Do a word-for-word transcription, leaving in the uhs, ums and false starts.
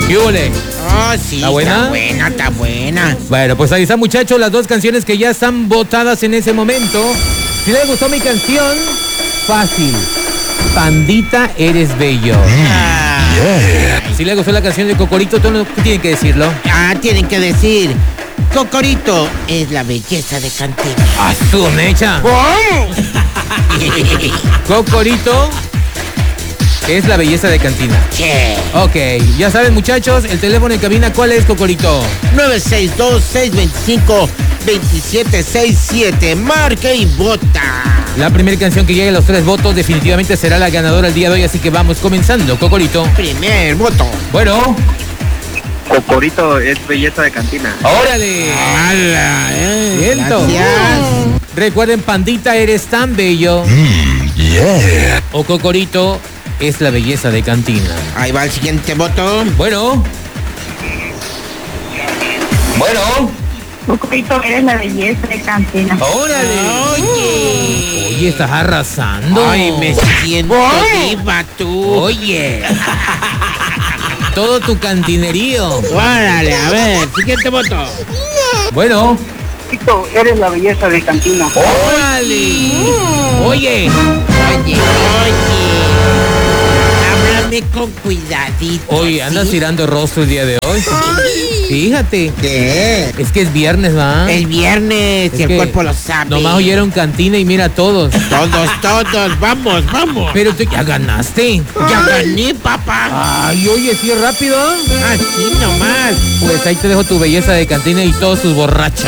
¿Qué huele? Oh, sí, ¿Está buena? está buena, está buena. Bueno, pues ahí están, muchachos, las dos canciones que ya están votadas en ese momento. Si les gustó mi canción, fácil. Pandita, eres bello. Ah, Si les gustó la canción de Cocorito, ¿tú no, ¿qué tienen que decirlo? ah, tienen que decir, Cocorito es la belleza de cantina. ¡A su mecha! Cocorito es la belleza de cantina. Che. Ok, ya saben, muchachos, el teléfono en cabina, ¿cuál es, Cocorito? nueve seis dos, seis dos cinco, dos siete seis siete. Marca y vota. La primera canción que llegue a los tres votos definitivamente será la ganadora el día de hoy, así que vamos comenzando, Cocorito. Primer voto. Bueno, Cocorito es belleza de cantina. ¡órale! ¡Hala! Eh, Siento. gracias. Recuerden, Pandita, eres tan bello. O Cocorito es la belleza de cantina. Ahí va el siguiente voto. Bueno. Bueno. Cocorito, eres la belleza de cantina. ¡Órale! Oye. Oye, estás arrasando. Ay, me siento diva tú. Oye. Todo tu cantinerío. Órale, a ver, siguiente voto. Bueno. Cocorito, eres la belleza de cantina. ¡Órale! Oye. Oye, oye. Háblame con cuidadito. Oye, ¿andas ¿sí? tirando rostro el día de hoy? Fíjate. ¿Qué? Es que es viernes, ¿va? El viernes, Es y el que cuerpo lo sabe. Nomás oyeron cantina y mira todos. Todos, todos, vamos, vamos. Pero tú ya ganaste. Ya gané, papá. Ay, oye, sí es rápido. Así nomás. Pues ahí te dejo tu belleza de cantina y todos tus borrachos.